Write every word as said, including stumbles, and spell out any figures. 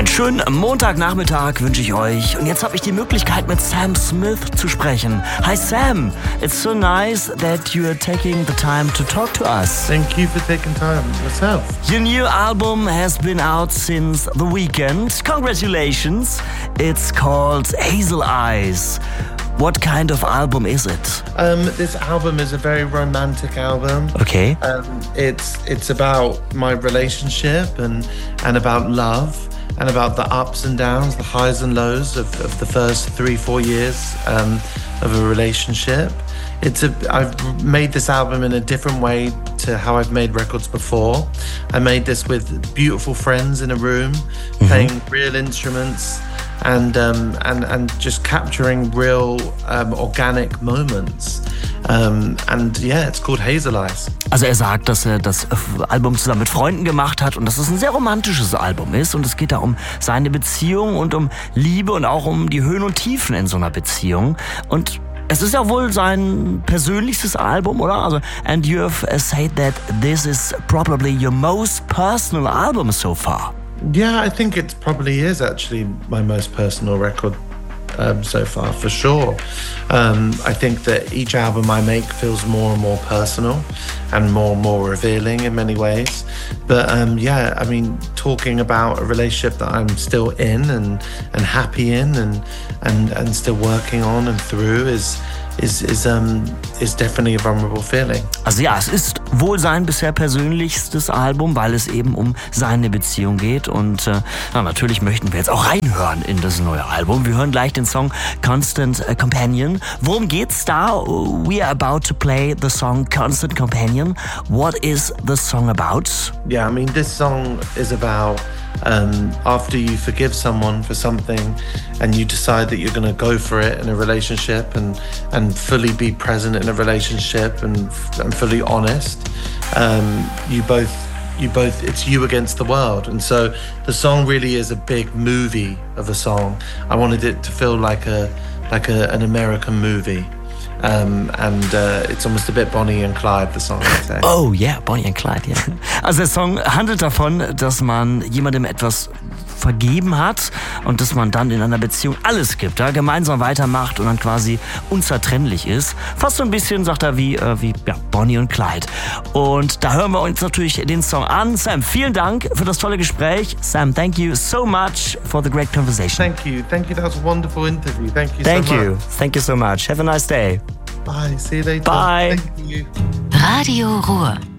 Einen schönen Montagnachmittag wünsche ich euch. Und jetzt habe ich die Möglichkeit, mit Sam Smith zu sprechen. Hi Sam, it's so nice that you are taking the time to talk to us. Thank you for taking time yourself. Your new album has been out since the weekend. Congratulations. It's called Hazel Eyes. What kind of album is it? Um, this album is a very romantic album. Okay. Um, it's it's about my relationship and and about love and about the ups and downs, the highs and lows of, of the first three, four years um, of a relationship. It's a. I've made this album in a different way to how I've made records before. I made this with beautiful friends in a room, mm-hmm. playing real instruments. And, um, and and just capturing real um, organic moments. Um, and yeah, it's called Hazel Eyes. Also er sagt, dass er das Album zusammen mit Freunden gemacht hat und dass es ein sehr romantisches Album ist. Und es geht da um seine Beziehung und um Liebe und auch um die Höhen und Tiefen in so einer Beziehung. Und es ist ja wohl sein persönlichstes Album, oder? Also, and you have said that this is probably your most personal album so far. Yeah, I think it probably is actually my most personal record um, so far, for sure. Um, I think that each album I make feels more and more personal and more and more revealing in many ways. But um, yeah, I mean, talking about a relationship that I'm still in and, and happy in and, and, and still working on and through is Is, is, um, is definitely a vulnerable feeling. Also ja, es ist wohl sein bisher persönlichstes Album, weil es eben um seine Beziehung geht. Und äh, na, natürlich möchten wir jetzt auch reinhören in das neue Album. Wir hören gleich den Song Constant Companion. Worum geht's da? We are about to play the song Constant Companion. What is the song about? Yeah, I mean, this song is about um, after you forgive someone for something and you decide that you're going to go for it in a relationship and, and fully be present in a relationship and, and fully honest, um, you both you both it's you against the world. And so the song really is a big movie of a song. I wanted it to feel like a like a, an American movie. Um, and uh, it's almost a bit Bonnie and Clyde, the song, I'd say. Oh yeah, Bonnie and Clyde, ja. Yeah. Also der Song handelt davon, dass man jemandem etwas vergeben hat und dass man dann in einer Beziehung alles gibt, ja, gemeinsam weitermacht und dann quasi unzertrennlich ist. Fast so ein bisschen, sagt er, wie, äh, wie ja, Bonnie und Clyde. Und da hören wir uns natürlich den Song an. Sam, vielen Dank für das tolle Gespräch. Sam, thank you so much for the great conversation. Thank you. Thank you. That was a wonderful interview. Thank you thank so you. much. Thank you so much. Have a nice day. Bye. See you later. Bye. Thank you. Radio Ruhr.